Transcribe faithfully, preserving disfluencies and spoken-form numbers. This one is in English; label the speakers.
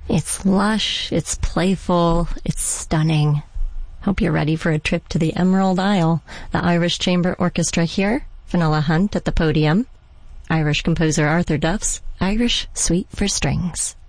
Speaker 1: It's lush, it's playful, it's stunning. Hope you're ready for a trip to the Emerald Isle. The Irish Chamber Orchestra here, Fionnuala Hunt at the podium, Irish composer Arthur Duff's Irish Suite for Strings.